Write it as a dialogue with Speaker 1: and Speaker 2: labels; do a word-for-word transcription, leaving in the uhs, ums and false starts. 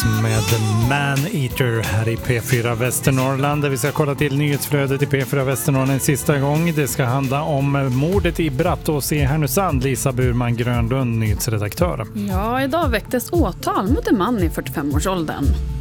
Speaker 1: Med Man-Eater här i P fyra Västernorrland, där vi ska kolla till nyhetsflödet i P fyra Västernorrland en sista gång. Det ska handla om mordet i Brattås i Härnösand. Lisa Burman Grönlund, nyhetsredaktör.
Speaker 2: Ja, idag väcktes åtal mot en man i fyrtiofem-årsåldern.